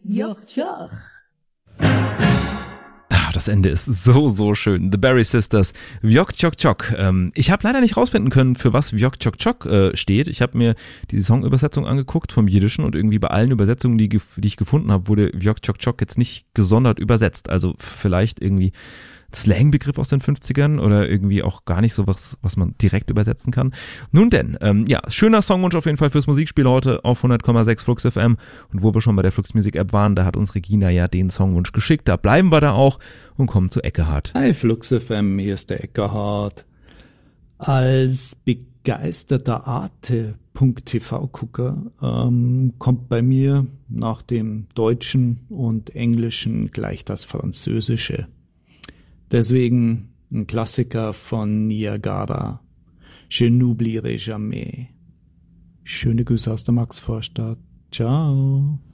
Joch, joch. Das Ende ist so schön. The Berry Sisters, Wjok Tjok Tjok. Ich habe leider nicht rausfinden können, für was Wjok Tjok Tjok steht. Ich habe mir die Songübersetzung angeguckt vom Jiddischen und irgendwie bei allen Übersetzungen, die ich gefunden habe, wurde Wjok Tjok Tjok jetzt nicht gesondert übersetzt. Also vielleicht irgendwie Slangbegriff aus den 50ern oder irgendwie auch gar nicht so was man direkt übersetzen kann. Nun denn, schöner Songwunsch auf jeden Fall fürs Musikspiel heute auf 100,6 Flux FM. Und wo wir schon bei der Flux Music App waren, da hat uns Regina ja den Songwunsch geschickt. Da bleiben wir da auch und kommen zu Eckehard. Hi Flux FM, hier ist der Eckehard. Als begeisterter Arte.tv-Gucker kommt bei mir nach dem Deutschen und Englischen gleich das Französische. Deswegen ein Klassiker von Niagara. Je n'oublierai jamais. Schöne Grüße aus der Maxvorstadt. Ciao.